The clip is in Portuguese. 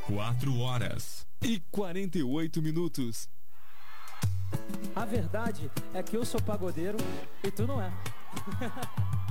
4h48. A verdade é que eu sou pagodeiro e tu não é.